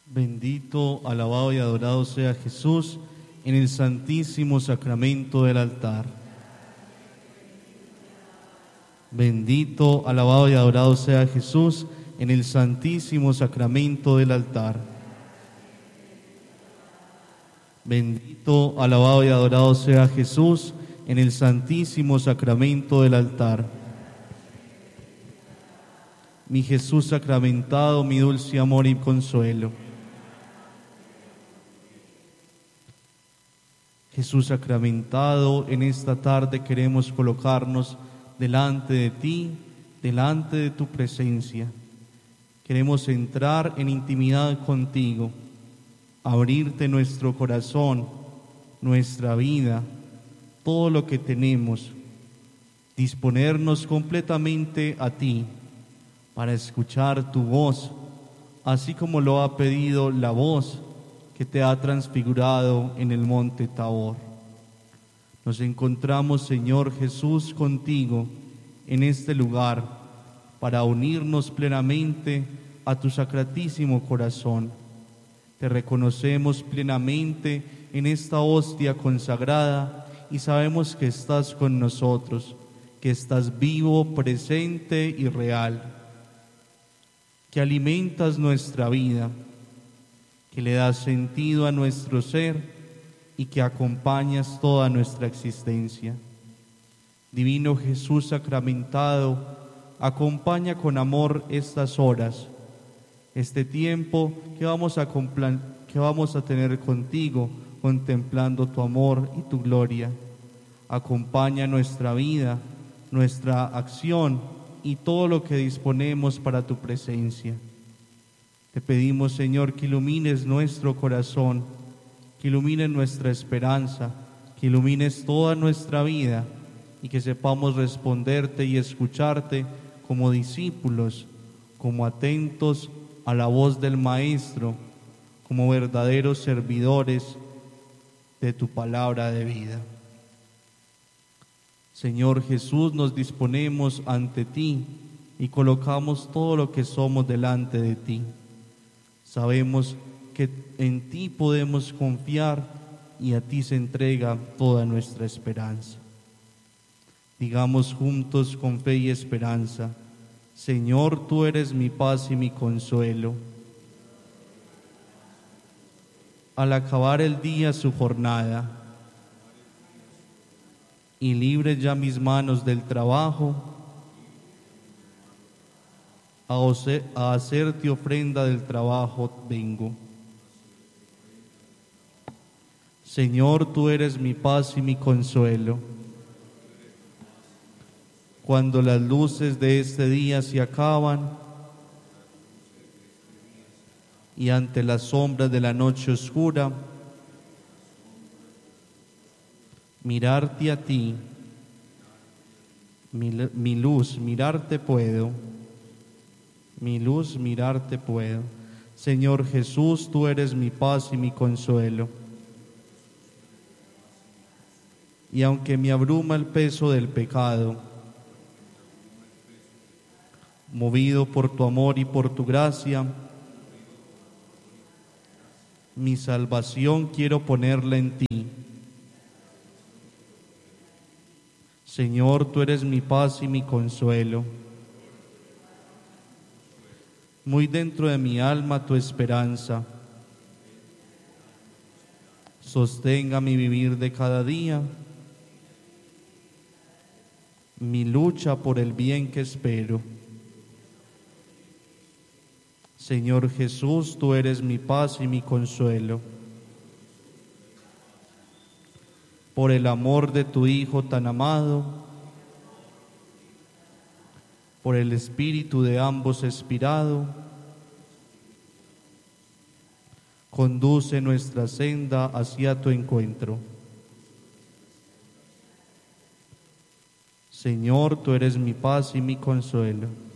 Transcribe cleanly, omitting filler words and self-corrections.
Bendito, alabado y adorado sea Jesús en el santísimo sacramento del altar. Bendito, alabado y adorado sea Jesús en el santísimo sacramento del altar. Bendito, alabado y adorado sea Jesús en el santísimo sacramento del altar. Mi Jesús sacramentado, mi dulce amor y consuelo. Jesús sacramentado, en esta tarde queremos colocarnos delante de ti, delante de tu presencia. Queremos entrar en intimidad contigo, abrirte nuestro corazón, nuestra vida, todo lo que tenemos, disponernos completamente a ti para escuchar tu voz, así como lo ha pedido la voz que te ha transfigurado en el monte Tabor. Nos encontramos, Señor Jesús, contigo en este lugar para unirnos plenamente a tu sacratísimo corazón. Te reconocemos plenamente en esta hostia consagrada y sabemos que estás con nosotros, que estás vivo, presente y real, que alimentas nuestra vida, que le das sentido a nuestro ser y que acompañas toda nuestra existencia. Divino Jesús sacramentado, acompaña con amor estas horas, este tiempo que vamos a tener contigo, contemplando tu amor y tu gloria. Acompaña nuestra vida, nuestra acción y todo lo que disponemos para tu presencia. Te pedimos, Señor, que ilumines nuestro corazón, que ilumines nuestra esperanza, que ilumines toda nuestra vida y que sepamos responderte y escucharte como discípulos, como atentos a la voz del Maestro, como verdaderos servidores de tu palabra de vida. Señor Jesús, nos disponemos ante ti y colocamos todo lo que somos delante de ti. Sabemos que en ti podemos confiar y a ti se entrega toda nuestra esperanza. Digamos juntos con fe y esperanza: Señor, tú eres mi paz y mi consuelo. Al acabar el día su jornada y libres ya mis manos del trabajo, a hacerte ofrenda del trabajo vengo. Señor, tú eres mi paz y mi consuelo. Cuando las luces de este día se acaban y ante las sombras de la noche oscura, mirarte a ti, mi luz, mirarte puedo. Mi luz, mirarte puedo. Señor Jesús, tú eres mi paz y mi consuelo. Y aunque me abruma el peso del pecado, movido por tu amor y por tu gracia, mi salvación quiero ponerla en ti. Señor, tú eres mi paz y mi consuelo. Muy dentro de mi alma tu esperanza sostenga mi vivir de cada día, mi lucha por el bien que espero. Señor Jesús, tú eres mi paz y mi consuelo. Por el amor de tu Hijo tan amado, por el espíritu de ambos expirado, conduce nuestra senda hacia tu encuentro. Señor, tú eres mi paz y mi consuelo.